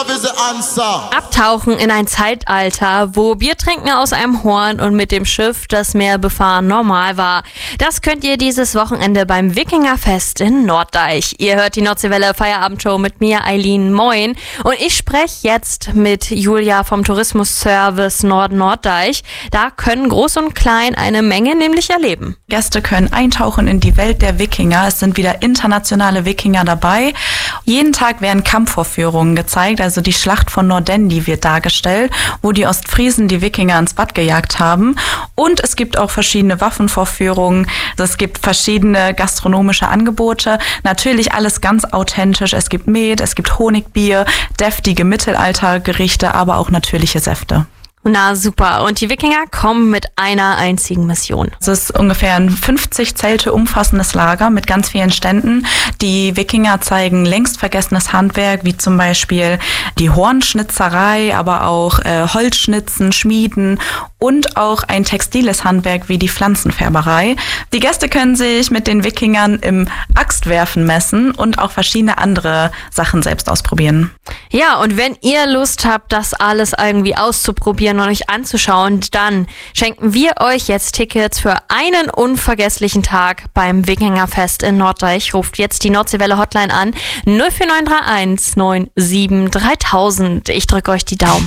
love is the answer. Abtauchen in ein Zeitalter, wo Biertrinken aus einem Horn und mit dem Schiff das Meer befahren normal war. Das könnt ihr dieses Wochenende beim Wikingerfest in Norddeich. Ihr hört die Nordseewelle Feierabendshow mit mir, Eileen. Moin. Und ich spreche jetzt mit Julia vom Tourismusservice Norddeich. Da können Groß und Klein eine Menge nämlich erleben. Gäste können eintauchen in die Welt der Wikinger. Es sind wieder internationale Wikinger dabei. Jeden Tag werden Kampfvorführungen gezeigt, also die Schlacht von Nordendi wird dargestellt, wo die Ostfriesen die Wikinger ins Bad gejagt haben. Und es gibt auch verschiedene Waffenvorführungen. Es gibt verschiedene gastronomische Angebote. Natürlich alles ganz authentisch. Es gibt Met, es gibt Honigbier, deftige Mittelaltergerichte, aber auch natürliche Säfte. Na super. Und die Wikinger kommen mit einer einzigen Mission. Es ist ungefähr ein 50 Zelte umfassendes Lager mit ganz vielen Ständen. Die Wikinger zeigen längst vergessenes Handwerk, wie zum Beispiel die Hornschnitzerei, aber auch Holzschnitzen, Schmieden und auch ein textiles Handwerk wie die Pflanzenfärberei. Die Gäste können sich mit den Wikingern im Axtwerfen messen und auch verschiedene andere Sachen selbst ausprobieren. Ja, und wenn ihr Lust habt, das alles irgendwie auszuprobieren und euch anzuschauen, dann schenken wir euch jetzt Tickets für einen unvergesslichen Tag beim Wikingerfest in Norddeich. Ruft jetzt die Nordseewelle Hotline an 04931 97 3000. Ich drücke euch die Daumen.